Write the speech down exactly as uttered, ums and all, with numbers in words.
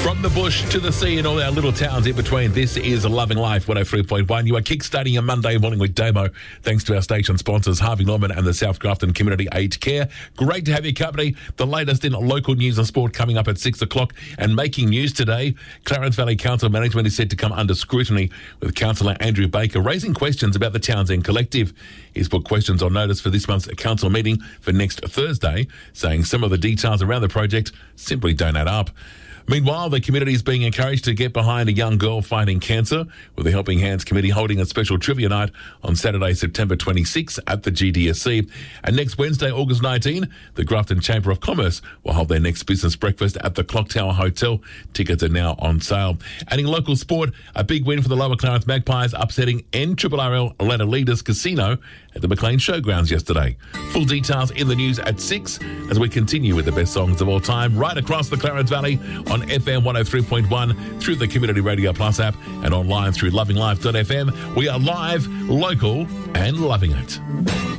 From the bush to the sea and all our little towns in between, this is Loving Life one oh three point one. You are kickstarting a Monday morning with Damo, thanks to our station sponsors, Harvey Norman and the South Grafton Community Aged Care. Great to have your company. The latest in local news and sport coming up at six o'clock. And making news today, Clarence Valley Council management is said to come under scrutiny, with Councillor Andrew Baker raising questions about the Townsend Collective. He's put questions on notice for this month's council meeting for next Thursday, saying some of the details around the project simply don't add up. Meanwhile, the community is being encouraged to get behind a young girl fighting cancer, with the Helping Hands Committee holding a special trivia night on Saturday, September twenty-sixth at the G D S C. And next Wednesday, August nineteenth, the Grafton Chamber of Commerce will hold their next business breakfast at the Clock Tower Hotel. Tickets are now on sale. And in local sport, a big win for the Lower Clarence Magpies, upsetting N R R L ladder leaders Casino at the McLean Showgrounds yesterday. Full details in the news at six as we continue with the best songs of all time right across the Clarence Valley on F M one oh three point one, through the Community Radio Plus app, and online through loving life dot f m. We are live, local, and loving it.